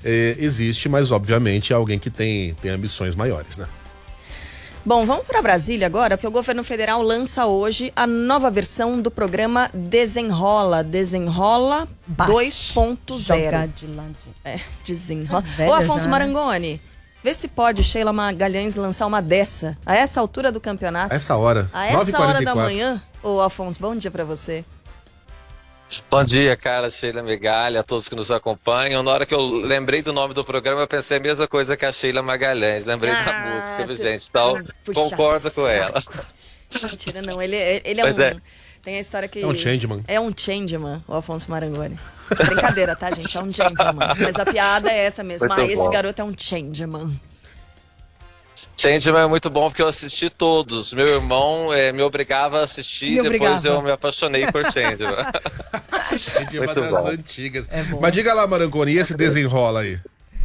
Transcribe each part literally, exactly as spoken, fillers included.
é, existe, mas obviamente é alguém que tem, tem ambições maiores, né? Bom, vamos para Brasília agora, porque o governo federal lança hoje a nova versão do programa Desenrola, Desenrola dois ponto zero. De ladinho. É, desenrola. É Ô, Afonso já, Marangoni, vê se pode Sheila Magalhães lançar uma dessa, a essa altura do campeonato. Essa hora, A essa hora da manhã. Ô, Afonso, bom dia para você. Bom dia, cara, Sheila Megalha, a todos que nos acompanham. Na hora que eu lembrei do nome do programa, eu pensei a mesma coisa que a Sheila Magalhães. Lembrei ah, da música, viu, gente? Então, concordo com ela. Mentira, não. Ele, ele é pois um... É. Tem a história que... É um changeman. É um changeman, o Afonso Marangoni. Brincadeira, tá, gente? É um gentleman. Mas a piada é essa mesmo. Muito ah, bom. Esse garoto é um changeman. Changeman é muito bom porque eu assisti todos. Meu irmão é, me obrigava a assistir e depois eu me apaixonei por Changeman. Changeman das bom. antigas. É Mas diga lá, Marangoni, e esse desenrola aí?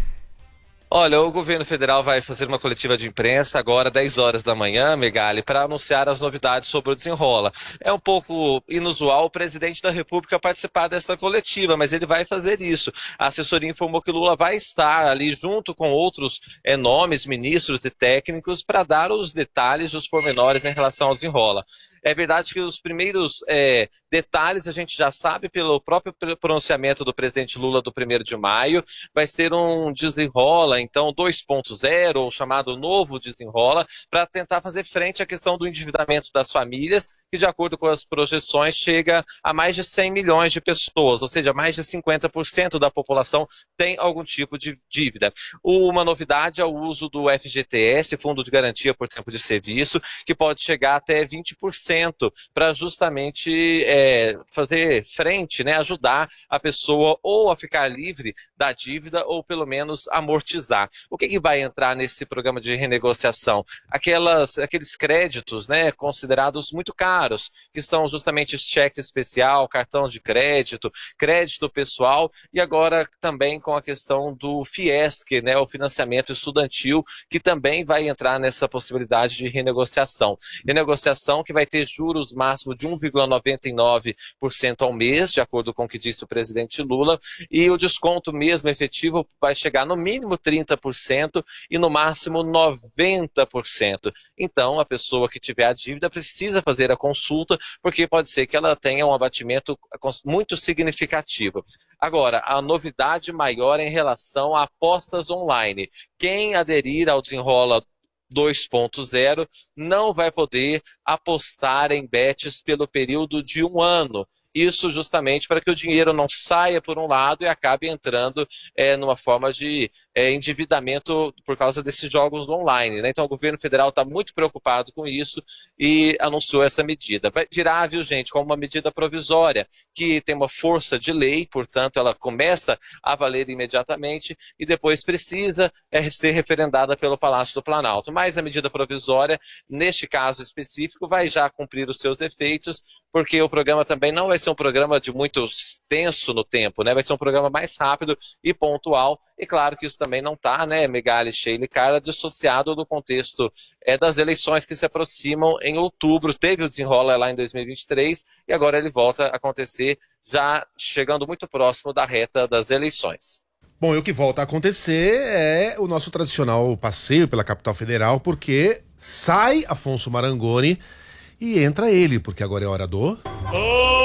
Olha, o governo federal vai fazer uma coletiva de imprensa agora, dez horas da manhã, Megali, para anunciar as novidades sobre o Desenrola. É um pouco inusual o presidente da República participar desta coletiva, mas ele vai fazer isso. A assessoria informou que Lula vai estar ali junto com outros é, nomes, ministros e técnicos para dar os detalhes, os pormenores em relação ao Desenrola. É verdade que os primeiros é, detalhes a gente já sabe pelo próprio pronunciamento do presidente Lula do primeiro de maio. Vai ser um desenrola, então dois ponto zero, ou chamado novo desenrola, para tentar fazer frente à questão do endividamento das famílias, que de acordo com as projeções chega a mais de cem milhões de pessoas, ou seja, mais de cinquenta por cento da população tem algum tipo de dívida. Uma novidade é o uso do F G T S, Fundo de Garantia por Tempo de Serviço, que pode chegar até vinte por cento para justamente é, fazer frente, né, ajudar a pessoa ou a ficar livre da dívida ou pelo menos amortizar. O que, que vai entrar nesse programa de renegociação? Aquelas, aqueles créditos, né, considerados muito caros, que são justamente cheque especial, cartão de crédito, crédito pessoal e agora também com a questão do Fiesc, né, o financiamento estudantil, que também vai entrar nessa possibilidade de renegociação. Renegociação que vai ter juros máximo de um vírgula noventa e nove por cento ao mês, de acordo com o que disse o presidente Lula, e o desconto mesmo efetivo vai chegar no mínimo trinta por cento e no máximo noventa por cento. Então, a pessoa que tiver a dívida precisa fazer a consulta, porque pode ser que ela tenha um abatimento muito significativo. Agora, a novidade maior é em relação a apostas online. Quem aderir ao Desenrola dois ponto zero não vai poder apostar em bets pelo período de um ano. Isso justamente para que o dinheiro não saia por um lado e acabe entrando é, numa forma de é, endividamento por causa desses jogos online, né? Então o governo federal está muito preocupado com isso e anunciou essa medida. Vai virar, viu, gente, como uma medida provisória, que tem uma força de lei, portanto ela começa a valer imediatamente e depois precisa é, ser referendada pelo Palácio do Planalto. Mas a medida provisória, neste caso específico, vai já cumprir os seus efeitos, porque o programa também não vai ser um programa de muito extenso no tempo, né? Vai ser um programa mais rápido e pontual. E claro que isso também não está, né, Megali, Sheila e Carla, dissociado do contexto é, das eleições que se aproximam em outubro. Teve o Desenrola lá em dois mil e vinte e três e agora ele volta a acontecer já chegando muito próximo da reta das eleições. Bom, e o que volta a acontecer é o nosso tradicional passeio pela capital federal, porque sai Afonso Marangoni e entra ele, porque agora é hora do...